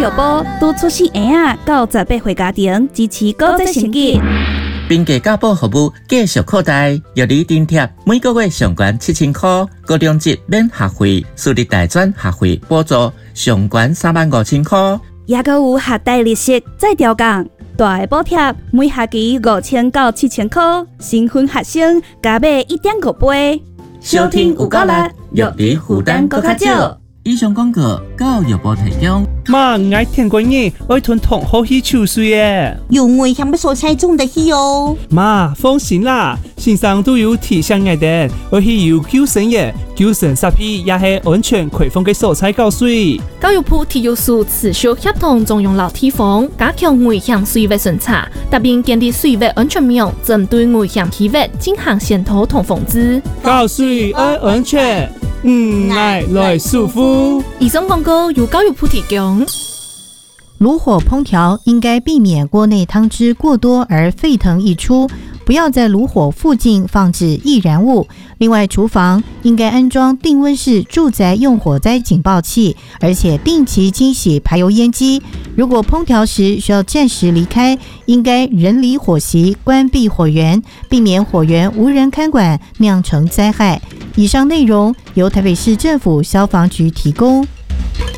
药保都出现婴到18岁家庭支持高龄生计。 并价教保服务继续扩大，药理津贴每个月上悬7000块，高中级免学费，私立大专学费补助上悬35000块， 也阁有学贷利息再调降，大个补贴每学期5000到7000块，新婚学生加买1.5倍。 收听有够力，药理负担搁较少。以上广告教育部提供。 妈，唔爱听过嘢，爱吞同好去抽水耶。 有危险的所在种得去哦。 妈，放心啦，线上都有提醒我哋，我去有救生液、救生设备，也系安全开放嘅所在教水。 教育部体育署持续协同中央老地方，加强危险水域巡查，特别建立水域安全网，针对危险区域进行检讨同防治。 教水爱安全。爱来舒服。 以上广告由教育部提供。 炉火烹调应该避免锅内汤汁过多而沸腾溢出，不要在炉火附近放置易燃物。另外，厨房应该安装定温式住宅用火灾警报器，而且定期清洗排油烟机。如果烹调时需要暂时离开，应该人离火席，关闭火源，避免火源无人看管，酿成灾害。以上内容由台北市政府消防局提供。